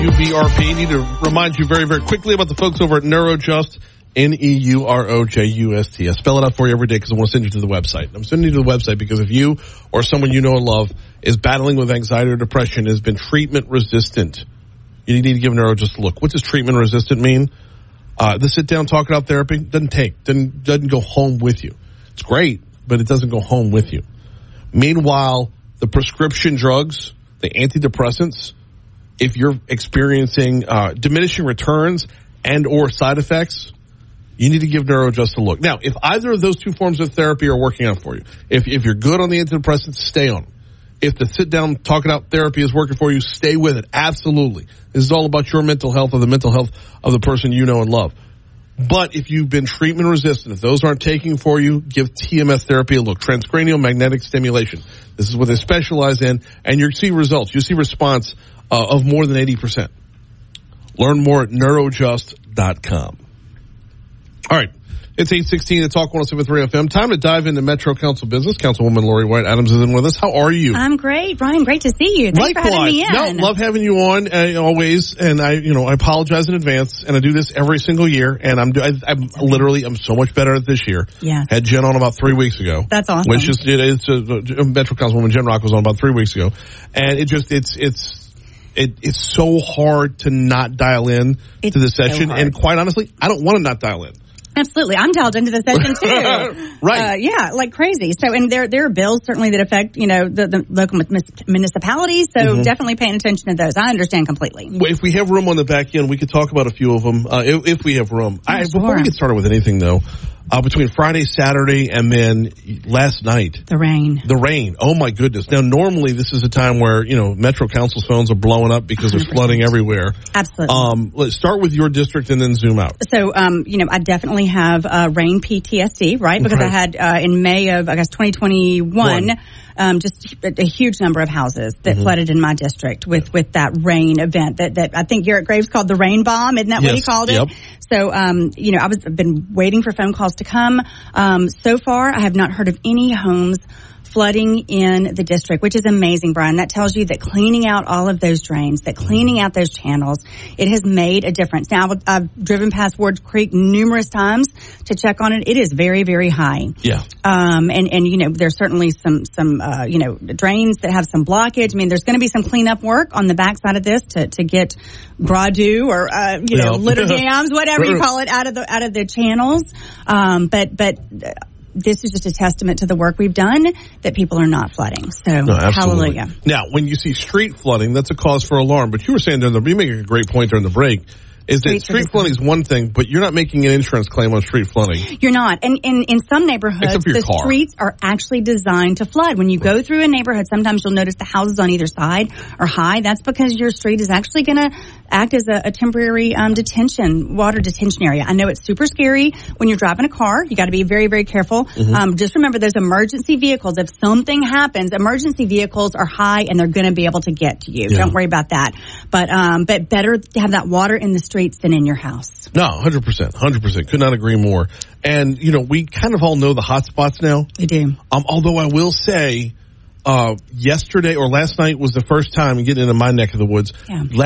UBRP. Need to remind you very, very quickly about the folks over at Neurojust, Neurojust. I spell it out for you every day because I want to send you to the website. I'm sending you to the website because if you or someone you know and love is battling with anxiety or depression, has been treatment resistant, you need to give Neurojust a look. What does treatment resistant mean? The sit down, talk it out therapy doesn't go home with you. It's great, but it doesn't go home with you. Meanwhile, the prescription drugs, the antidepressants, if you're experiencing diminishing returns and or side effects, you need to give Neurojust a look. Now, if either of those two forms of therapy are working out for you, if you're good on the antidepressants, stay on them. If the sit-down, talk-it-out therapy is working for you, stay with it. Absolutely. This is all about your mental health or the mental health of the person you know and love. But if you've been treatment resistant, if those aren't taking for you, give TMS therapy a look. Transcranial magnetic stimulation. This is what they specialize in, and you'll see results. You'll see response of more than 80%. Learn more at neurojust.com. All right. It's 8:16 at Talk 107.3 FM. Time to dive into Metro Council business. Councilwoman Lori White Adams is in with us. How are you? I'm great, Brian. Great to see you. Thanks for having me in. No, love having you on always. And I apologize in advance. And I do this every single year. And I'm so much better at this year. Yes. Had Jen on about 3 weeks ago. That's awesome. Which is Metro Councilwoman Jen Rock was on about 3 weeks ago. And it's so hard to not dial in to the session. So and quite honestly, I don't want to not dial in. Absolutely. I'm dialed into the session too. Right. Yeah, like crazy. So, and there are bills certainly that affect, the local municipalities. So definitely paying attention to those. I understand completely. Well, if we have room on the back end, we could talk about a few of them. If we have room. Sure. Before we get started with anything though, between Friday, Saturday, and then last night. The rain. Oh my goodness. Now normally this is a time where, Metro Council's phones are blowing up because 100%. There's flooding everywhere. Absolutely. Let's start with your district and then zoom out. So, I definitely have rain PTSD, right? Because I had in May of, 2021, just a huge number of houses that flooded in my district with that rain event that I think Garrett Graves called the rain bomb. Isn't that what he called it? Yep. So, I've been waiting for phone calls to come. So far, I have not heard of any homes flooding in the district, which is amazing, Brian. That tells you that cleaning out all of those drains, that cleaning out those channels, it has made a difference. Now, I've driven past Ward Creek numerous times to check on it. It is very, very high. Yeah. And there's certainly some drains that have some blockage. I mean, there's going to be some cleanup work on the backside of this to get Gradu or, litter dams, whatever you call it, out of the channels. But this is just a testament to the work we've done that people are not flooding. So, hallelujah. Now, when you see street flooding, that's a cause for alarm. But you were saying you making a great point during the break, is that street flooding is one thing, but you're not making an insurance claim on street flooding. You're not. And in some neighborhoods, the streets are actually designed to flood. When you go through a neighborhood, sometimes you'll notice the houses on either side are high. That's because your street is actually going to act as a temporary water detention area. I know it's super scary when you're driving a car. You got to be very, very careful. Just remember those emergency vehicles. If something happens, emergency vehicles are high and they're going to be able to get to you. Yeah. Don't worry about that. But better to have that water in the streets than in your house. No, 100%. Could not agree more. And, we kind of all know the hot spots now. We do. Although I will say, yesterday or last night was the first time getting into my neck of the woods. Yeah.